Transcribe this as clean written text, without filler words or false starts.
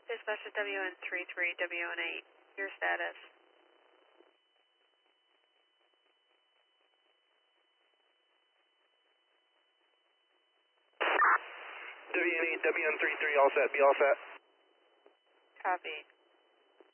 Dispatcher WN33, WN8, your status. WN8, WN33, all set, be all set. Copy.